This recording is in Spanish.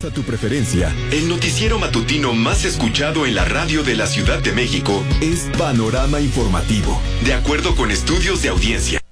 A tu preferencia, el noticiero matutino más escuchado en la radio de la Ciudad de México es Panorama Informativo, de acuerdo con estudios de audiencia.